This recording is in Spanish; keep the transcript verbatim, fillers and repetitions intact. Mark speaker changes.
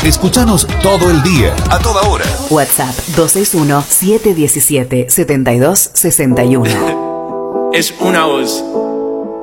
Speaker 1: Escúchanos todo el día, a toda hora.
Speaker 2: WhatsApp dos seis uno, siete uno siete, siete dos seis uno.
Speaker 3: Es una voz.